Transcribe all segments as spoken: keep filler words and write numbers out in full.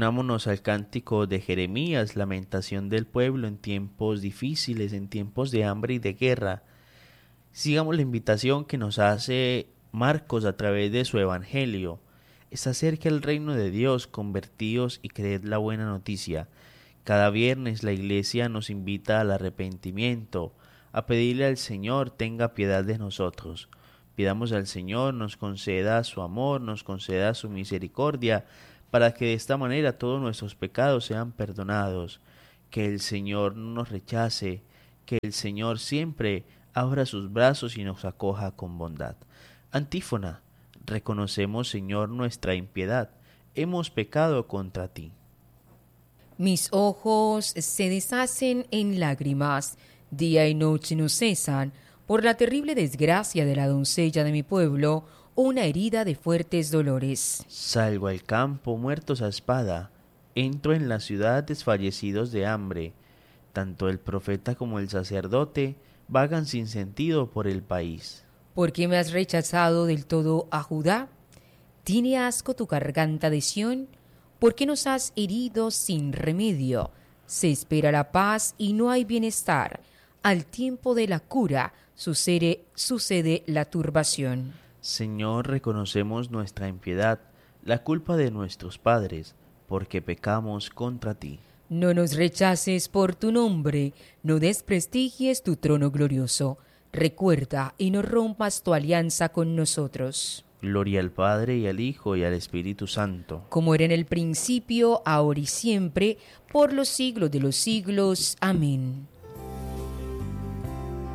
Unámonos al cántico de Jeremías, lamentación del pueblo en tiempos difíciles, en tiempos de hambre y de guerra. Sigamos la invitación que nos hace Marcos a través de su evangelio. Está cerca el reino de Dios, convertíos y creed la buena noticia. Cada viernes la iglesia nos invita al arrepentimiento, a pedirle al Señor tenga piedad de nosotros. Pidamos al Señor nos conceda su amor, nos conceda su misericordia, para que de esta manera todos nuestros pecados sean perdonados, que el Señor no nos rechace, que el Señor siempre abra sus brazos y nos acoja con bondad. Antífona: reconocemos, Señor, nuestra impiedad, hemos pecado contra ti. Mis ojos se deshacen en lágrimas, día y noche no cesan, por la terrible desgracia de la doncella de mi pueblo, una herida de fuertes dolores. Salgo al campo muertos a espada, entro en la ciudad desfallecidos de hambre. Tanto el profeta como el sacerdote vagan sin sentido por el país. ¿Por qué me has rechazado del todo a Judá? ¿Tiene asco tu garganta de Sión? ¿Por qué nos has herido sin remedio? Se espera la paz y no hay bienestar. Al tiempo de la cura sucede, sucede la turbación. Señor, reconocemos nuestra impiedad, la culpa de nuestros padres, porque pecamos contra ti. No nos rechaces por tu nombre, no desprestigies tu trono glorioso. Recuerda y no rompas tu alianza con nosotros. Gloria al Padre, y al Hijo, y al Espíritu Santo. Como era en el principio, ahora y siempre, por los siglos de los siglos. Amén.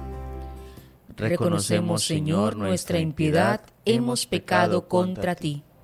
Reconocemos, Señor, nuestra impiedad, hemos pecado contra ti.